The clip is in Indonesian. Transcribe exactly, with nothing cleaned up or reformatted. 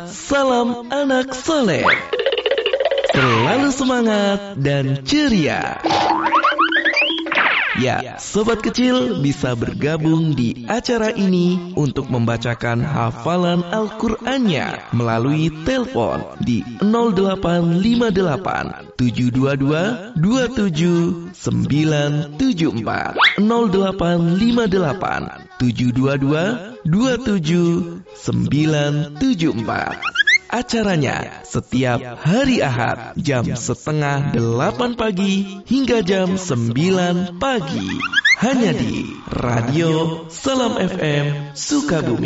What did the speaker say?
Salam anak soleh. Selalu semangat dan ceria. Ya, sobat kecil bisa bergabung di acara ini untuk membacakan hafalan Al-Qur'annya melalui telepon di nol delapan lima delapan tujuh dua dua dua tujuh sembilan tujuh empat nol delapan lima delapan tujuh dua dua dua tujuh sembilan tujuh empat. Acaranya setiap hari Ahad jam setengah delapan pagi hingga jam sembilan pagi. Hanya di Radio Salam F M Sukabumi.